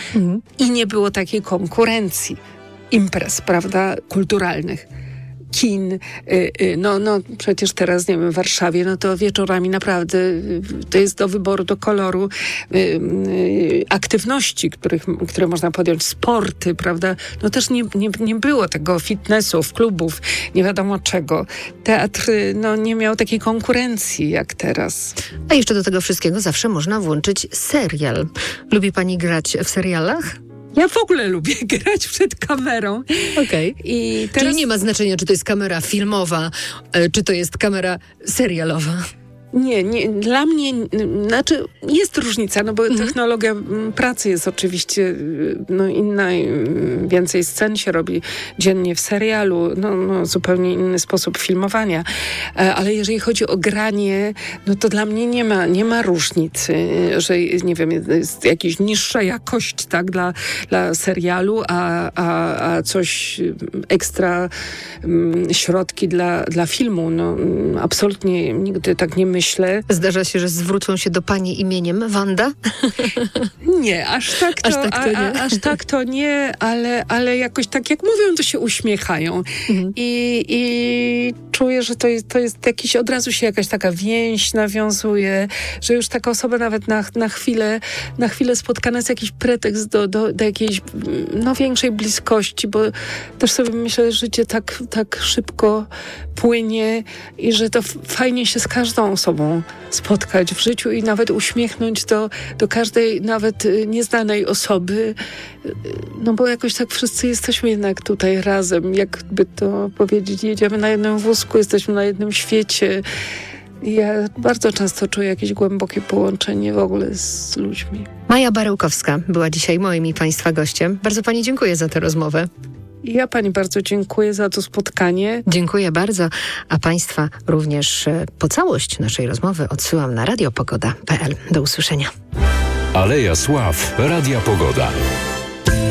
i nie było takiej konkurencji imprez, prawda, kulturalnych. Kin, no przecież teraz, nie wiem, w Warszawie, no to wieczorami naprawdę to jest do wyboru, do koloru aktywności, które można podjąć, sporty, prawda, no też nie było tego fitnessów, klubów, nie wiadomo czego. Teatr, no nie miał takiej konkurencji jak teraz. A jeszcze do tego wszystkiego zawsze można włączyć serial. Lubi pani grać w serialach? Ja w ogóle lubię grać przed kamerą. Okej. I teraz... Czyli nie ma znaczenia, czy to jest kamera filmowa, czy to jest kamera serialowa. Nie, dla mnie, znaczy jest różnica, no bo technologia pracy jest oczywiście inna, więcej scen się robi dziennie w serialu, no zupełnie inny sposób filmowania, ale jeżeli chodzi o granie, no to dla mnie nie ma różnicy, że nie wiem, jest jakaś niższa jakość, tak, dla serialu, a coś ekstra środki dla filmu, no absolutnie nigdy tak nie myślę. Zdarza się, że zwrócą się do pani imieniem Wanda? Nie, aż tak to nie, ale jakoś tak jak mówią, to się uśmiechają. I czuję, że to jest jakiś, od razu się jakaś taka więź nawiązuje, że już taka osoba nawet na chwilę spotkana jest jakiś pretekst do jakiejś większej bliskości, bo też sobie myślę, że życie tak szybko płynie i że to fajnie się z każdą osobą spotkać w życiu i nawet uśmiechnąć do każdej nawet nieznanej osoby, no bo jakoś tak wszyscy jesteśmy jednak tutaj razem, jakby to powiedzieć, jedziemy na jednym wózku, jesteśmy na jednym świecie. I ja bardzo często czuję jakieś głębokie połączenie w ogóle z ludźmi. Maja Barełkowska była dzisiaj moim i państwa gościem. Bardzo pani dziękuję za tę rozmowę. Ja pani bardzo dziękuję za to spotkanie. Dziękuję bardzo, a państwa również po całość naszej rozmowy odsyłam na radiopogoda.pl. Do usłyszenia. Aleja Sław, Radia Pogoda.